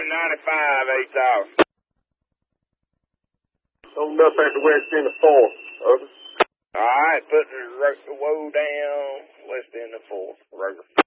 $8,000. Opened up at the west end of 4th. Over. All right, put the woe down, west end of 4th. Roger.